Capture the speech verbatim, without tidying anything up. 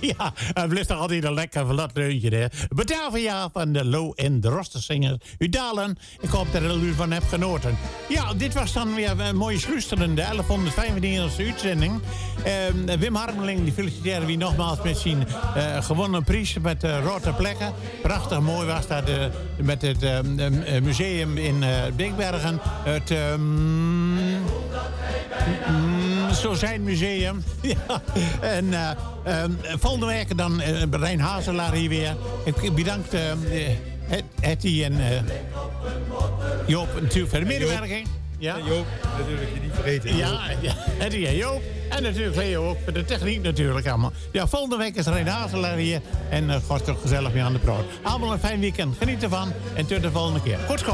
Ja, het blijft toch altijd een lekker van dat deuntje, hè. Batavia van de Low en de Rostersingers. U dalen, ik hoop dat u van hebt genoten. Ja, dit was dan weer een mooie sluisteren, de elfhonderdvijfenveertigste uitzending. Uh, Wim Harmeling, die feliciteren we nogmaals met zijn uh, gewonnen prijs met uh, Rote Plekken. Prachtig mooi was dat uh, met het uh, uh, museum in uh, Beekbergen. Het um, mm, Zo zijn museum. Ja. En uh, um, volgende week dan uh, Rijn Hazelaar hier weer. Ik bedank uh, Hetty en uh, Joop natuurlijk voor de medewerking. Ja, en Joop, natuurlijk, je niet vergeten. Ja, ja, Hetty en Joop. En natuurlijk Leo ook, voor de techniek natuurlijk allemaal. Ja, volgende week is Rijn Hazelaar hier. En uh, gaat toch gezellig mee aan de proot. Allemaal een fijn weekend. Geniet ervan. En tot de volgende keer. Goed